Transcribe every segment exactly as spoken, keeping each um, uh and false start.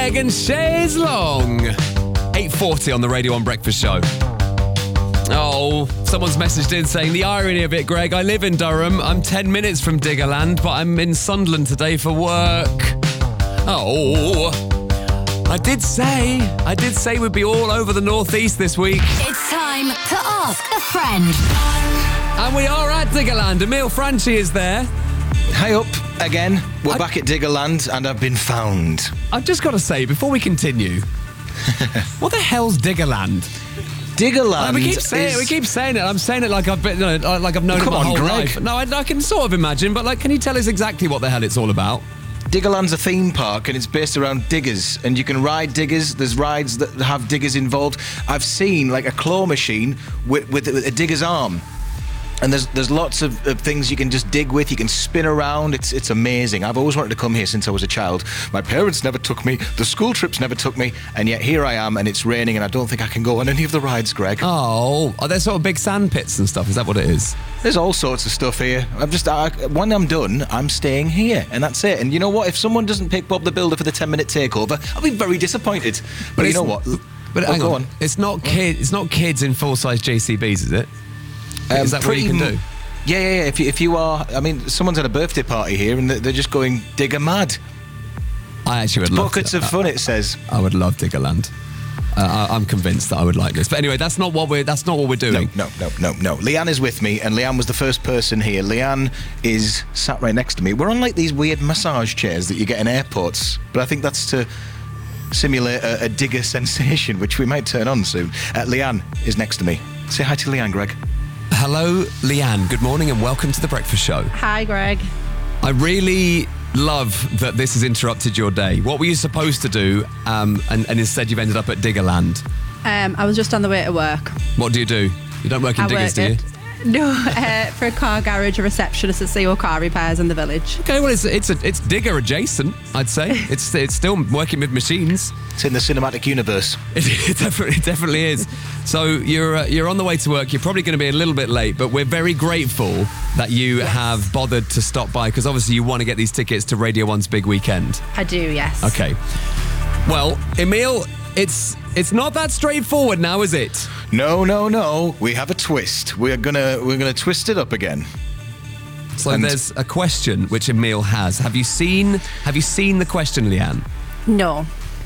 Greg and Chaise Long. eight forty on the Radio one Breakfast Show. Oh, someone's messaged in saying, the irony of it, Greg, I live in Durham. I'm ten minutes from Diggerland, but I'm in Sunderland today for work. Oh, I did say, I did say we'd be all over the northeast this week. It's time to ask a friend. And we are at Diggerland. Emil Franchi is there. Hi up again. We're I- back at Diggerland and I've been found. I've just got to say, before we continue, what the hell's Diggerland? Diggerland we keep saying is... it. We keep saying it. I'm saying it like I've been, you know, like I've known Come it my on, whole Greg. life. No, I, I can sort of imagine, but like, can you tell us exactly what the hell it's all about? Diggerland's a theme park and it's based around diggers, and you can ride diggers. There's rides that have diggers involved. I've seen like a claw machine with, with, with a digger's arm. And there's there's lots of, of things you can just dig with. You can spin around. It's it's amazing. I've always wanted to come here since I was a child. My parents never took me. The school trips never took me. And yet here I am, and it's raining, and I don't think I can go on any of the rides, Greg. Oh, are there sort of big sand pits and stuff? Is that what it is? There's all sorts of stuff here. I'm just I, when I'm done, I'm staying here, and that's it. And you know what? If someone doesn't pick Bob the Builder for the ten-minute takeover, I'll be very disappointed. But, But you it's- know what? But Oh, hang go on. on. It's not kid. It's not kids in full-size J C Bs, is it? Um, is that what pretty you can m- do? Yeah, yeah, yeah. If you, if you are, I mean, someone's had a birthday party here, and they're they're just going digger mad. I actually would love Buckets to, of fun, it says. I would love Diggerland. Uh, I, I'm convinced that I would like this. But anyway, that's not what we're. That's not what we're No, doing. no, no, no, no. Leanne is with me, and Leanne was the first person here. Leanne is sat right next to me. We're on like these weird massage chairs that you get in airports, but I think that's to simulate a, a digger sensation, which we might turn on soon. Uh, Leanne is next to me. Say hi to Leanne, Greg. Hello, Leanne. Good morning and welcome to the Breakfast Show. Hi, Greg. I really love that this has interrupted your day. What were you supposed to do? Um, and, and instead you've ended up at Diggerland. Um, I was just on the way to work. What do you do? You don't work in I diggers, do you? work at- No, uh, for a car garage, a receptionist at C O Car Repairs in the village. Okay, well, it's it's a, it's digger adjacent, I'd say. It's it's still working with machines. It's in the cinematic universe. It, it definitely it definitely is. So you're uh, you're on the way to work. You're probably going to be a little bit late, but we're very grateful that you Yes. have bothered to stop by because obviously you want to get these tickets to Radio One's big weekend. I do, yes. Okay. Well, Emil, it's it's not that straightforward now, is it? No, no, no. We have a twist. We're gonna we're gonna twist it up again. So And- there's a question which Emil has. Have you seen Have you seen the question, Leanne? No.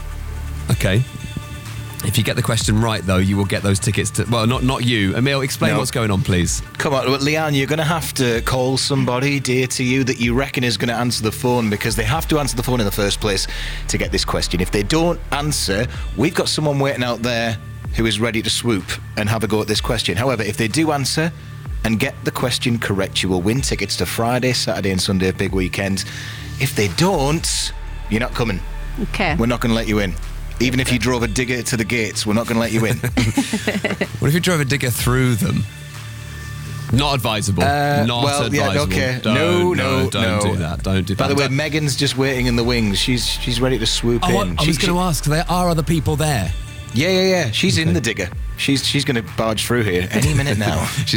Okay. If you get the question right, though, you will get those tickets to... Well, not not you. Emil, explain No. what's going on, please. Come on, well, Leanne, you're going to have to call somebody dear to you that you reckon is going to answer the phone, because they have to answer the phone in the first place to get this question. If they don't answer, we've got someone waiting out there who is ready to swoop and have a go at this question. However, if they do answer and get the question correct, you will win tickets to Friday, Saturday and Sunday big weekend. If they don't, you're not coming. Okay. We're not going to let you in. Even if you drove a digger to the gates, we're not going to let you in. What if you drove a digger through them? Not advisable. Uh, not well, yeah, advisable. okay. Don't, No, no, don't no. do that. Don't do that. By the way, Don't- Megan's just waiting in the wings. She's she's ready to swoop Oh, I, in. I She- was going to she- ask, there are other people there. Yeah, yeah, yeah. She's Okay. in the digger. She's she's going to barge through here any minute now. She's